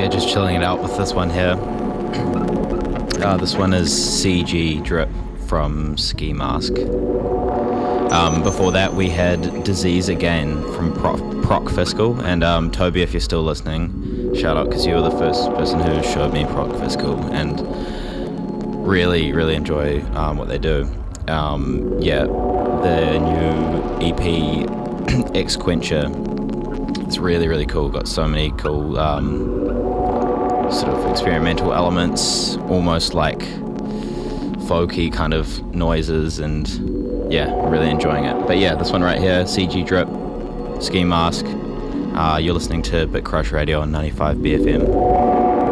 Yeah, just chilling it out with this one here. This one is CG Drip from Ski Mask. Before that, we had Disease Again from Proc Fiscal. And Toby, if you're still listening, shout out, because you were the first person who showed me Proc Fiscal, and really, really enjoy what they do. Yeah, the new EP X Quencher, it's really, really cool. Got so many cool sort of experimental elements, almost like folky kind of noises, and yeah, really enjoying it. But yeah, this one right here, CG Drip, Ski Mask. You're listening to Bit Crush Radio on 95 BFM.